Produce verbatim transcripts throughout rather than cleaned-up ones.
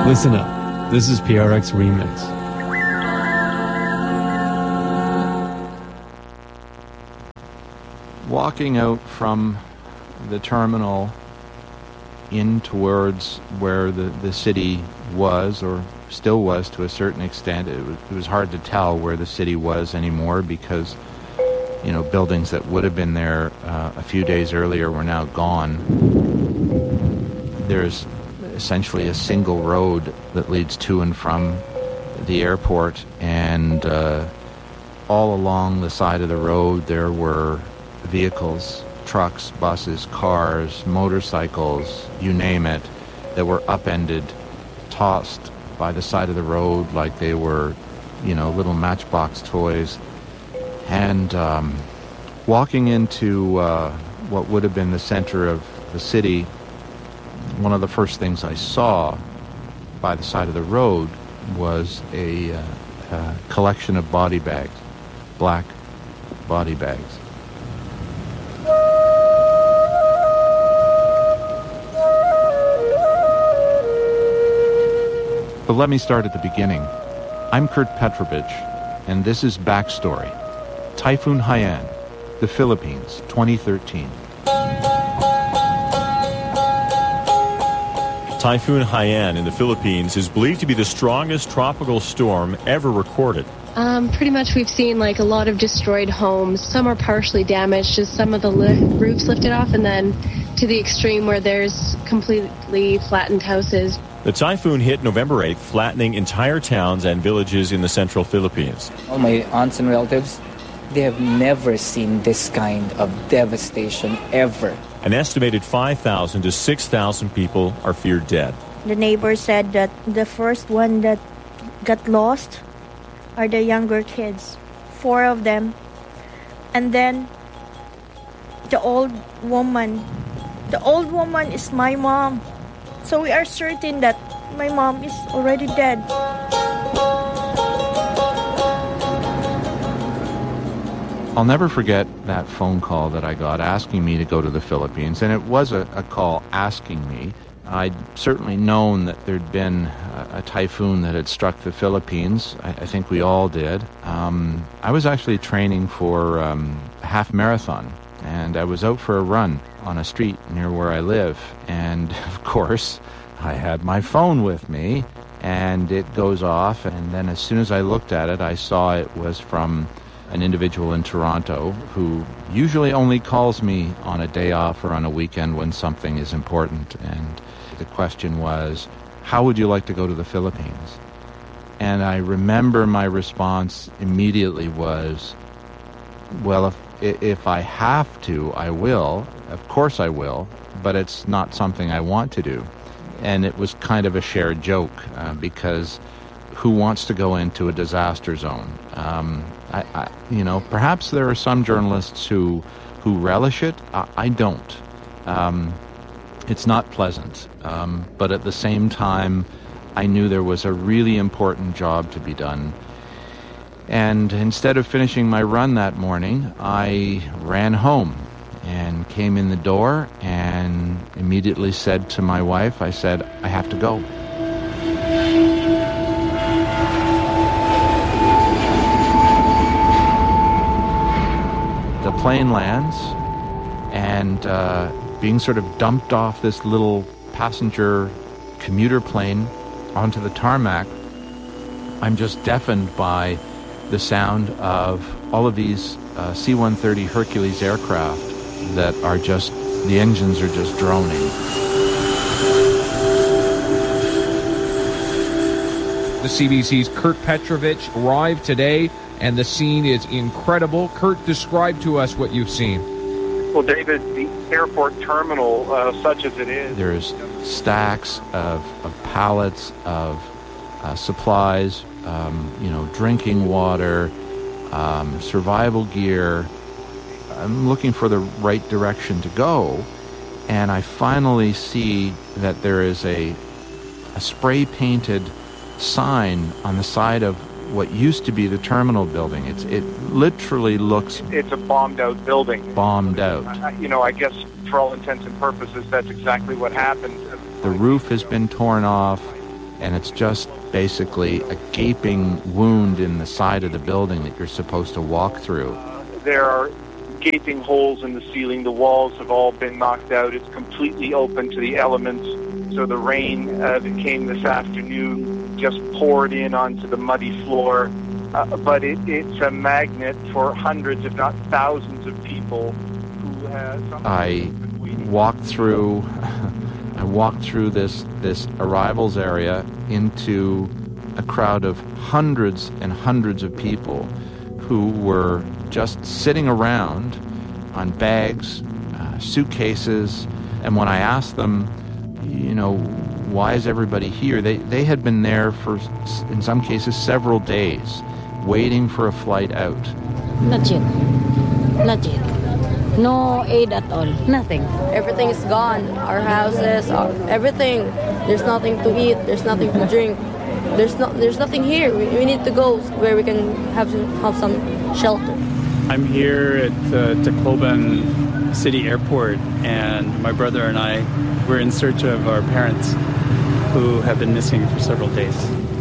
Listen up. This is P R X Remix. Walking out from the terminal in towards where the, the city was, or still was to a certain extent, it was, it was hard to tell where the city was anymore because, you know, buildings that would have been there uh, a few days earlier were now gone. There's essentially a single road that leads to and from the airport, and uh, all along the side of the road there were vehicles, trucks, buses, cars, motorcycles, you name it, that were upended, tossed by the side of the road like they were, you know, little matchbox toys. And um, walking into uh, what would have been the center of the city, one of the first things I saw by the side of the road was a, uh, a collection of body bags, black body bags. But let me start at the beginning. I'm Kurt Petrovich, and this is Backstory. Typhoon Haiyan, the Philippines, twenty thirteen. Typhoon Haiyan in the Philippines is believed to be the strongest tropical storm ever recorded. Um, pretty much we've seen like a lot of destroyed homes. Some are partially damaged, just some of the li- roofs lifted off, and then to the extreme where there's completely flattened houses. The typhoon hit November eighth, flattening entire towns and villages in the central Philippines. All my aunts and relatives, they have never seen this kind of devastation ever. An estimated five thousand to six thousand people are feared dead. The neighbors said that the first one that got lost are the younger kids, four of them. And then the old woman. The old woman is my mom. So we are certain that my mom is already dead. I'll never forget that phone call that I got asking me to go to the Philippines, and it was a, a call asking me. I'd certainly known that there'd been a, a typhoon that had struck the Philippines. I, I think we all did. Um, I was actually training for um, a half marathon, and I was out for a run on a street near where I live. And, of course, I had my phone with me, and it goes off, and then as soon as I looked at it, I saw it was from an individual in Toronto who usually only calls me on a day off or on a weekend when something is important. And the question was, how would you like to go to the Philippines? And I remember my response immediately was, well, if, if I have to, I will. Of course I will, but it's not something I want to do. And it was kind of a shared joke uh, because who wants to go into a disaster zone? Um, I, I, you know, perhaps there are some journalists who who relish it. I, I don't. Um, it's not pleasant. Um, but at the same time, I knew there was a really important job to be done. And instead of finishing my run that morning, I ran home and came in the door and immediately said to my wife, I said, I have to go. The plane lands, and uh, being sort of dumped off this little passenger commuter plane onto the tarmac, I'm just deafened by the sound of all of these uh, C one thirty Hercules aircraft that are just, the engines are just droning. The C B C's Kurt Petrovich arrived today, and the scene is incredible. Kurt, describe to us what you've seen. Well, David, the airport terminal, uh, such as it is... There's stacks of, of pallets of uh, supplies, um, you know, drinking water, um, survival gear. I'm looking for the right direction to go, and I finally see that there is a, a spray-painted sign on the side of what used to be the terminal building. It's it literally looks... It's a bombed-out building. Bombed out. Uh, you know, I guess for all intents and purposes, that's exactly what happened. The roof has been torn off. and it's just basically a gaping wound in the side of the building that you're supposed to walk through. There are gaping holes in the ceiling. The walls have all been knocked out. It's completely open to the elements. So the rain uh, that came this afternoon just poured in onto the muddy floor. Uh, but it, it's a magnet for hundreds, if not thousands, of people who have... I walked through... I walked through this, this arrivals area into a crowd of hundreds and hundreds of people who were just sitting around on bags, uh, suitcases, and when I asked them, you know, why is everybody here, they, they had been there for, in some cases, several days, waiting for a flight out. Not yet. Not yet. No aid at all. Nothing. Everything is gone. Our houses, our, everything. There's nothing to eat. There's nothing to drink. There's no, there's nothing here. We, we need to go where we can have some, have some shelter. I'm here at the Tacloban City Airport, and my brother and I were in search of our parents who have been missing for several days.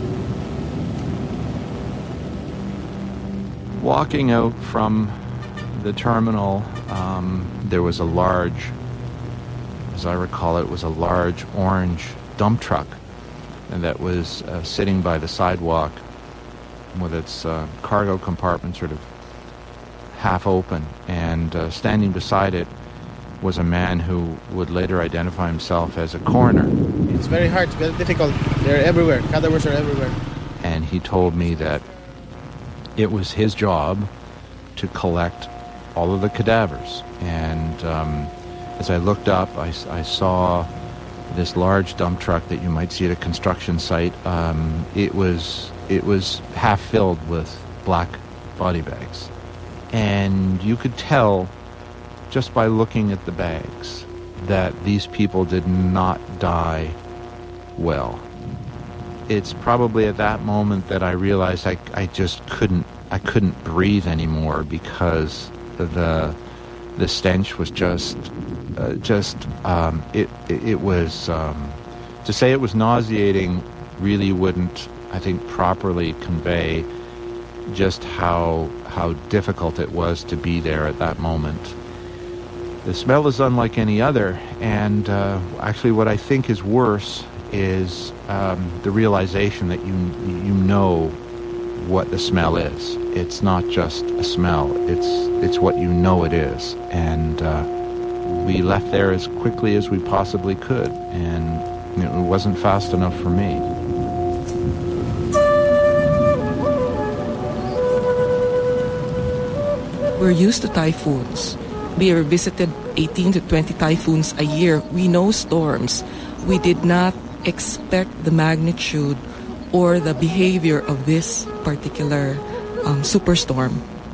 Walking out from the terminal, um, there was a large, as I recall it, was a large orange dump truck and that was uh, sitting by the sidewalk with its uh, cargo compartment sort of half open, and uh, standing beside it was a man who would later identify himself as a coroner. It's very hard, very difficult. They're everywhere. Cadavers are everywhere. And he told me that it was his job to collect all of the cadavers. And um, as I looked up, I, I saw this large dump truck that you might see at a construction site. Um, it was it was half filled with black body bags. And you could tell just by looking at the bags that these people did not die well. It's probably at that moment that I realized I, I just couldn't I couldn't breathe anymore, because the the stench was just uh, just um, it, it it was um, to say it was nauseating really wouldn't, I think, properly convey just how how difficult it was to be there at that moment. The smell is unlike any other, and uh, actually what I think is worse is um, the realization that you you know what the smell is. It's not just a smell, it's it's what you know it is. And uh, we left there as quickly as we possibly could, and it wasn't fast enough for me. We're used to typhoons. We are visited eighteen to twenty typhoons a year. We know storms. We did not expect the magnitude or the behavior of this particular um, superstorm.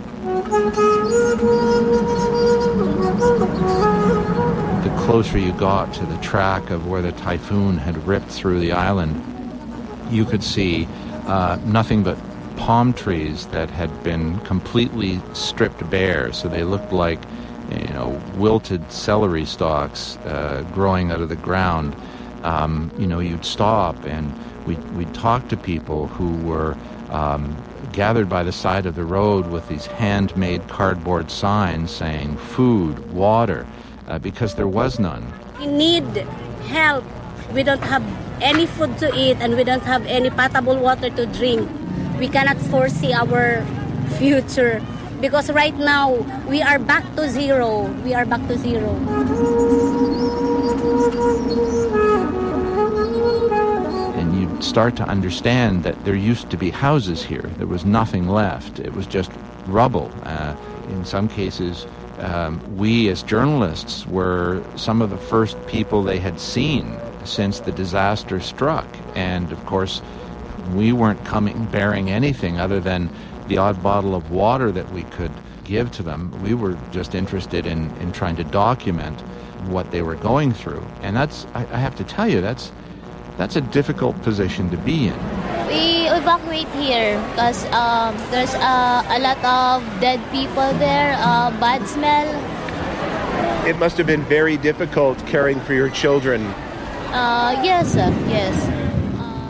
The closer you got to the track of where the typhoon had ripped through the island, you could see uh, nothing but palm trees that had been completely stripped bare, so they looked like, you know, wilted celery stalks uh, growing out of the ground. Um, you know, you'd stop and we'd, we'd talk to people who were um, gathered by the side of the road with these handmade cardboard signs saying food, water, uh, because there was none. We need help. We don't have any food to eat, and we don't have any potable water to drink. We cannot foresee our future, because right now we are back to zero. We are back to zero. And you start to understand that there used to be houses here. There was nothing left. It was just rubble. Uh, in some cases, um, we as journalists were some of the first people they had seen since the disaster struck. And of course, we weren't coming bearing anything other than the odd bottle of water that we could give to them. We were just interested in, in trying to document what they were going through. And that's, I, I have to tell you, that's that's a difficult position to be in. We evacuate here because um, there's uh, a lot of dead people there, uh, bad smell. It must have been very difficult caring for your children. Uh, yes, sir, yes.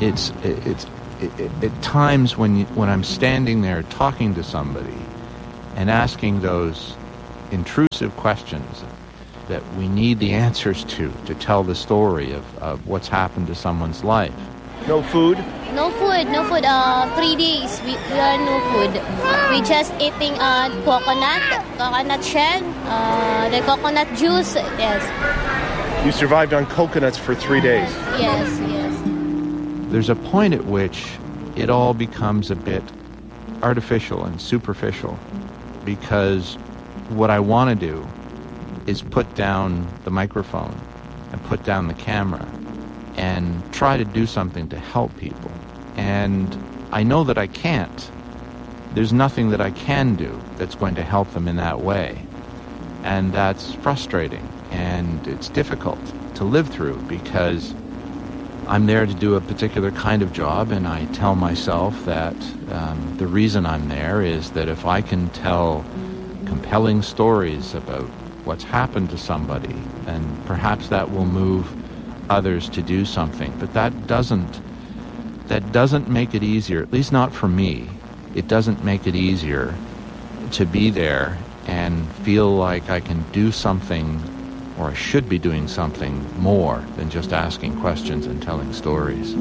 it's it's it, it, at times when you, when I'm standing there talking to somebody and asking those intrusive questions that we need the answers to to tell the story of, of what's happened to someone's life. No food? No food, no food. Uh, three days we, we are no food. We just eating uh, coconut, coconut shell, uh, the coconut juice. Yes. You survived on coconuts for three days? Yes, yes. There's a point at which it all becomes a bit artificial and superficial, because what I want to do is put down the microphone and put down the camera and try to do something to help people. And I know that I can't. There's nothing that I can do that's going to help them in that way. And that's frustrating, and it's difficult to live through, because I'm there to do a particular kind of job, and I tell myself that um, the reason I'm there is that if I can tell compelling stories about what's happened to somebody, then perhaps that will move others to do something. But that doesn't that doesn't make it easier, at least not for me. It doesn't make it easier to be there and feel like I can do something, or I should be doing something more than just asking questions and telling stories.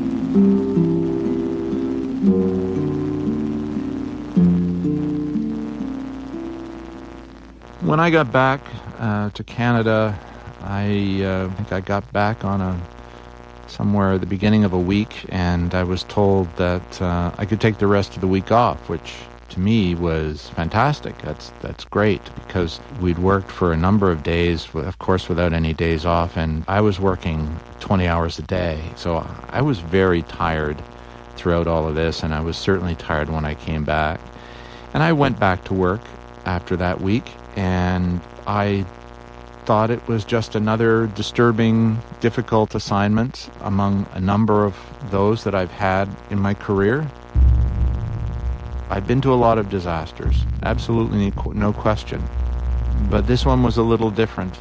When I got back uh, to Canada, I uh, think I got back on a somewhere at the beginning of a week, and I was told that uh, I could take the rest of the week off, which to me was fantastic. That's that's great, because we'd worked for a number of days, of course without any days off, and I was working twenty hours a day. So I was very tired throughout all of this, and I was certainly tired when I came back. And I went back to work after that week, and I thought it was just another disturbing, difficult assignment among a number of those that I've had in my career. I've been to a lot of disasters, absolutely no question, but this one was a little different.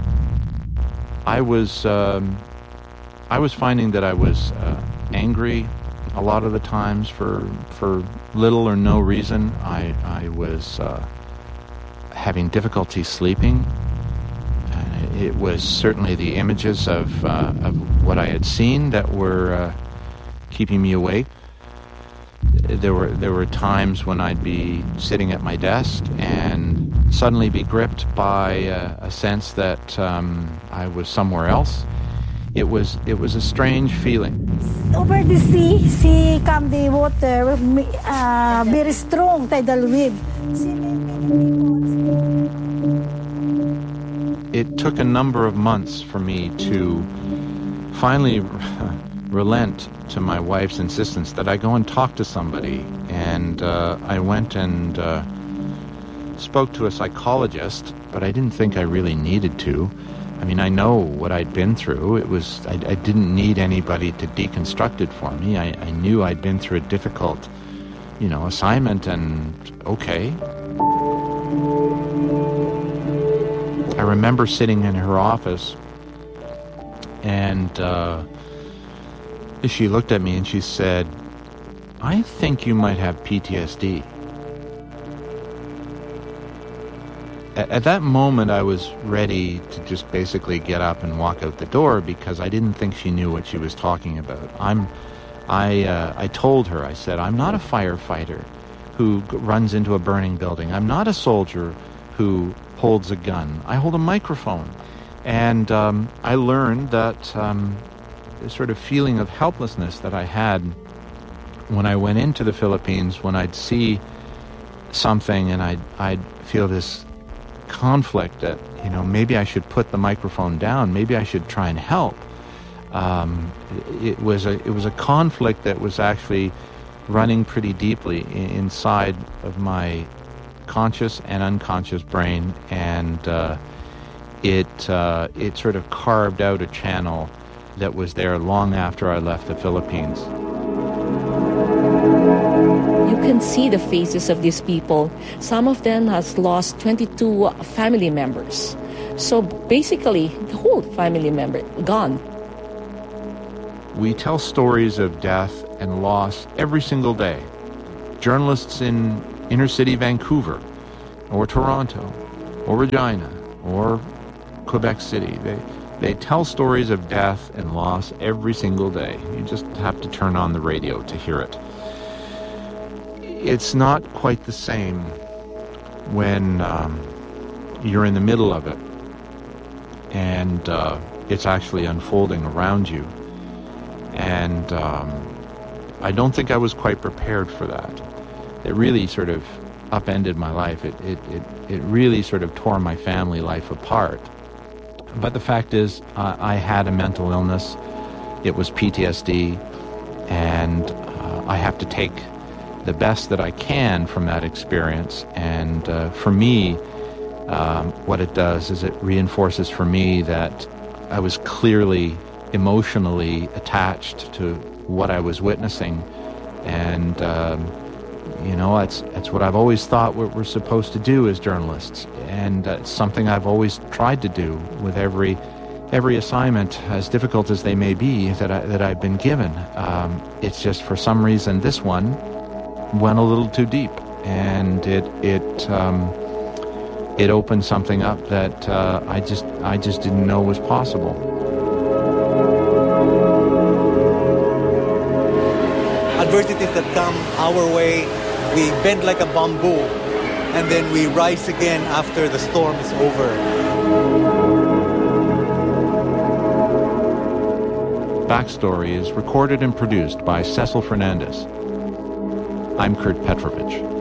I was um, I was finding that I was uh, angry a lot of the times for for little or no reason. I I was uh, having difficulty sleeping. It was certainly the images of, uh, of what I had seen that were uh, keeping me awake. There were there were times when I'd be sitting at my desk and suddenly be gripped by uh, a sense that um, I was somewhere else. It was it was a strange feeling. Over the sea, sea come the water, uh, very strong tidal wave. It took a number of months for me to finally relent to my wife's insistence that I go and talk to somebody. And uh, I went and uh, spoke to a psychologist, but I didn't think I really needed to. I mean, I know what I'd been through. It was I, I didn't need anybody to deconstruct it for me. I, I knew I'd been through a difficult, you know, assignment, and okay. I remember sitting in her office, and uh, she looked at me and she said, "I think you might have P T S D." At, at that moment, I was ready to just basically get up and walk out the door, because I didn't think she knew what she was talking about. I'm, I, uh, I told her, I said, "I'm not a firefighter who g- runs into a burning building. I'm not a soldier who holds a gun. I hold a microphone." And um, I learned that um, the sort of feeling of helplessness that I had when I went into the Philippines, when I'd see something and I'd, I'd feel this conflict that, you know, maybe I should put the microphone down, maybe I should try and help. Um, it was a it was a conflict that was actually running pretty deeply I- inside of my conscious and unconscious brain, and uh, it uh, it sort of carved out a channel that was there long after I left the Philippines. You can see the faces of these people. Some of them has lost twenty-two family members. So basically, the whole family member gone. We tell stories of death and loss every single day. Journalists in inner-city Vancouver, or Toronto, or Regina, or Quebec City, they, they tell stories of death and loss every single day. You just have to turn on the radio to hear it. It's not quite the same when um, you're in the middle of it and uh, it's actually unfolding around you. And um, I don't think I was quite prepared for that. It really sort of upended my life. It, it, it, it really sort of tore my family life apart. But the fact is, uh, I had a mental illness. It was P T S D, and uh, I have to take the best that I can from that experience. And uh, for me, um, what it does is it reinforces for me that I was clearly emotionally attached to what I was witnessing. And, um, you know, that's, that's what I've always thought what we're supposed to do as journalists. And uh, it's something I've always tried to do with every every assignment, as difficult as they may be, that, I, that I've been given. Um, it's just for some reason this one went a little too deep, and it it um, it opened something up that uh, I just I just didn't know was possible. Adversities that come our way, we bend like a bamboo, and then we rise again after the storm is over. Backstory is recorded and produced by Cecil Fernandez. I'm Kurt Petrovich.